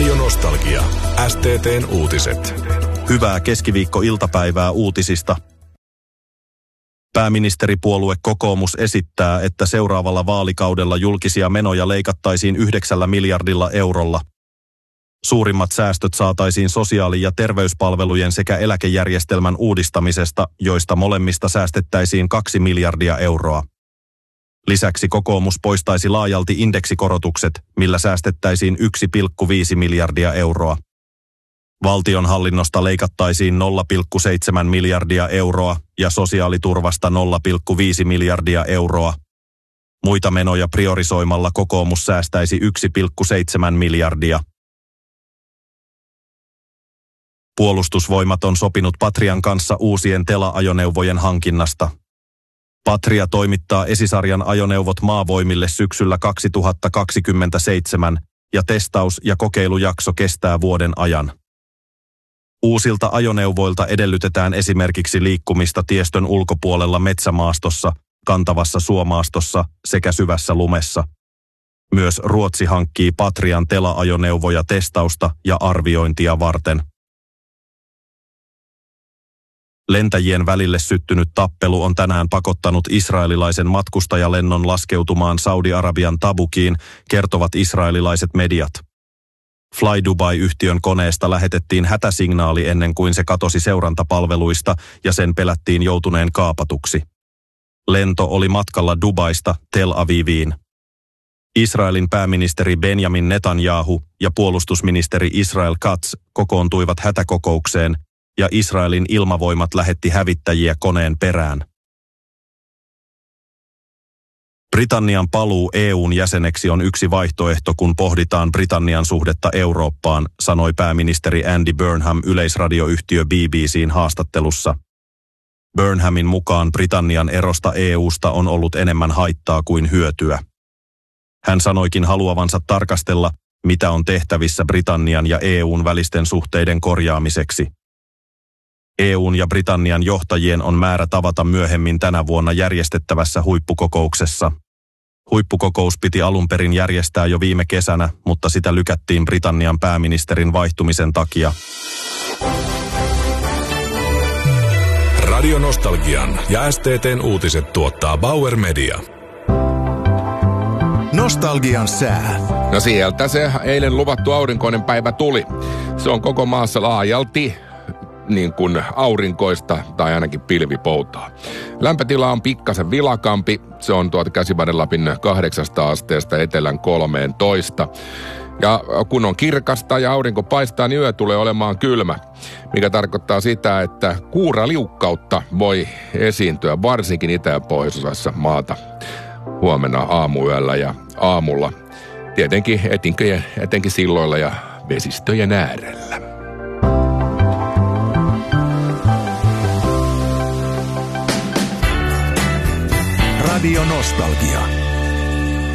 Radio Nostalgia. STT:n uutiset. Hyvää keskiviikko-iltapäivää uutisista. Pääministeripuolue kokoomus esittää, että seuraavalla vaalikaudella julkisia menoja leikattaisiin 9 miljardilla eurolla. Suurimmat säästöt saataisiin sosiaali- ja terveyspalvelujen sekä eläkejärjestelmän uudistamisesta, joista molemmista säästettäisiin 2 miljardia euroa. Lisäksi kokoomus poistaisi laajalti indeksikorotukset, millä säästettäisiin 1,5 miljardia euroa. Valtionhallinnosta leikattaisiin 0,7 miljardia euroa ja sosiaaliturvasta 0,5 miljardia euroa. Muita menoja priorisoimalla kokoomus säästäisi 1,7 miljardia. Puolustusvoimat on sopinut Patrian kanssa uusien Tela-ajoneuvojen hankinnasta. Patria toimittaa esisarjan ajoneuvot maavoimille syksyllä 2027 ja testaus- ja kokeilujakso kestää vuoden ajan. Uusilta ajoneuvoilta edellytetään esimerkiksi liikkumista tiestön ulkopuolella metsämaastossa, kantavassa suomaastossa sekä syvässä lumessa. Myös Ruotsi hankkii Patrian Tela-ajoneuvoja testausta ja arviointia varten. Lentäjien välille syttynyt tappelu on tänään pakottanut israelilaisen matkustajalennon laskeutumaan Saudi-Arabian Tabukiin, kertovat israelilaiset mediat. Fly Dubai-yhtiön koneesta lähetettiin hätäsignaali ennen kuin se katosi seurantapalveluista ja sen pelättiin joutuneen kaapatuksi. Lento oli matkalla Dubaista Tel Aviviin. Israelin pääministeri Benjamin Netanyahu ja puolustusministeri Israel Katz kokoontuivat hätäkokoukseen ja Israelin ilmavoimat lähetti hävittäjiä koneen perään. Britannian paluu EU:n jäseneksi on yksi vaihtoehto, kun pohditaan Britannian suhdetta Eurooppaan, sanoi pääministeri Andy Burnham yleisradioyhtiö BBC:n haastattelussa. Burnhamin mukaan Britannian erosta EU:sta on ollut enemmän haittaa kuin hyötyä. Hän sanoikin haluavansa tarkastella, mitä on tehtävissä Britannian ja EU:n välisten suhteiden korjaamiseksi. EU:n ja Britannian johtajien on määrä tavata myöhemmin tänä vuonna järjestettävässä huippukokouksessa. Huippukokous piti alun perin järjestää jo viime kesänä, mutta sitä lykättiin Britannian pääministerin vaihtumisen takia. Radio Nostalgian ja STT:n uutiset tuottaa Bauer Media. Nostalgian sää. No sieltä se eilen luvattu aurinkoinen päivä tuli. Se on koko maassa laajalti niin kuin aurinkoista tai ainakin pilvipoutaa. Lämpötila on pikkasen vilakampi. Se on tuolta Käsivarren-Lapin 8 asteesta etelän 13. Ja kun on kirkasta ja aurinko paistaa, niin yö tulee olemaan kylmä, mikä tarkoittaa sitä, että kuuraliukkautta voi esiintyä varsinkin itä- ja pohjoisosassa maata huomenna aamuyöllä ja aamulla. Tietenkin etenkin silloilla ja vesistöjen äärellä. Radio Nostalgia.